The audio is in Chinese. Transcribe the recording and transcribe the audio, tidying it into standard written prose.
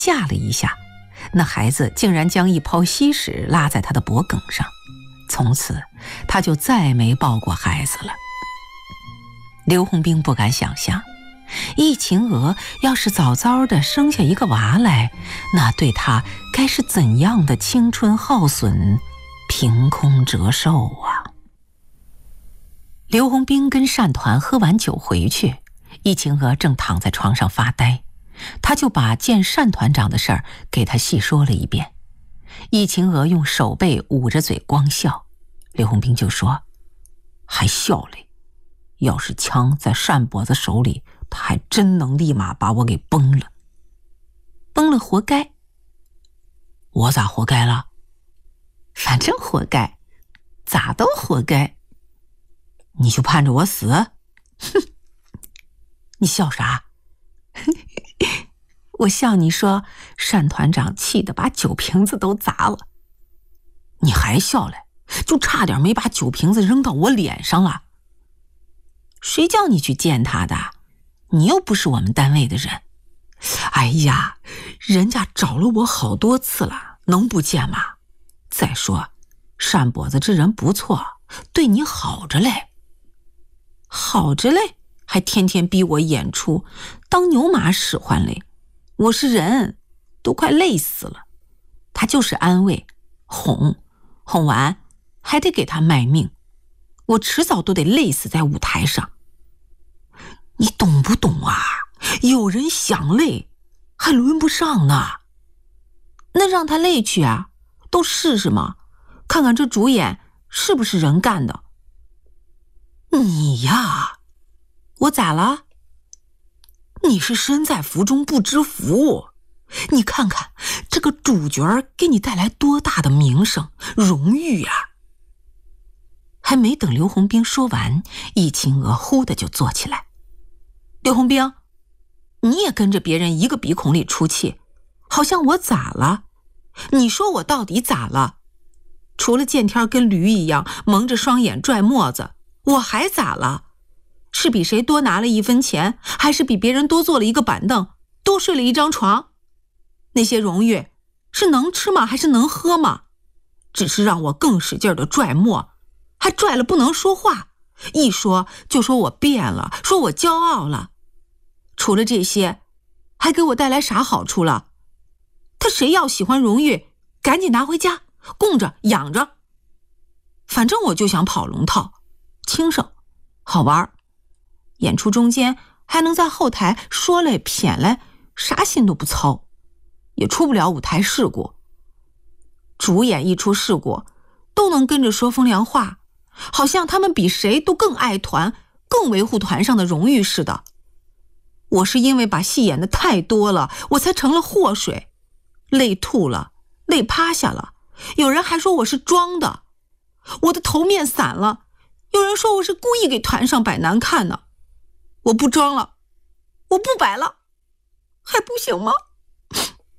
架了一下，那孩子竟然将一泡稀屎拉在他的脖颈上，从此他就再没抱过孩子了。刘洪兵不敢想象，易秦娥要是早早地生下一个娃来，那对他该是怎样的青春耗损、凭空折寿啊！刘洪兵跟单团喝完酒回去，易秦娥正躺在床上发呆，他就把见单团长的事儿给他细说了一遍。易秦娥用手背捂着嘴光笑，刘洪兵就说：“还笑嘞，要是枪在单伯子手里，他还真能立马把我给崩了。崩了活该。我咋活该了？反正活该，咋都活该。你就盼着我死？哼！你笑啥？我笑你说单团长气得把酒瓶子都砸了。你还笑嘞？就差点没把酒瓶子扔到我脸上了。谁叫你去见他的？你又不是我们单位的人。哎呀，人家找了我好多次了，能不见吗？再说单伯子这人不错，对你好着嘞。好着嘞，还天天逼我演出，当牛马使唤嘞。我是人，都快累死了。他就是安慰哄完还得给他卖命，我迟早都得累死在舞台上。你懂不懂啊？有人想累还轮不上呢。那让他累去啊，都试试嘛，看看这主演是不是人干的。你呀，我咋了？你是身在福中不知福。你看看这个主角给你带来多大的名声荣誉啊！还没等刘洪兵说完，易秦娥忽的就坐起来。刘洪兵，你也跟着别人一个鼻孔里出气，好像我咋了？你说我到底咋了？除了见天跟驴一样蒙着双眼拽沫子，我还咋了？是比谁多拿了1分钱，还是比别人多坐了一个板凳，多睡了一张床？那些荣誉是能吃吗？还是能喝吗？只是让我更使劲的拽沫，还拽了不能说话，一说就说我变了，说我骄傲了。除了这些，还给我带来啥好处了？他谁要喜欢荣誉，赶紧拿回家供着养着。反正我就想跑龙套，轻省好玩，演出中间还能在后台说来谝来，啥心都不操，也出不了舞台事故。主演一出事故都能跟着说风凉话，好像他们比谁都更爱团，更维护团上的荣誉似的。我是因为把戏演得太多了，我才成了祸水，累吐了，累趴下了。有人还说我是装的，我的头面散了，有人说我是故意给团上摆难看呢。我不装了，我不摆了，还不行吗？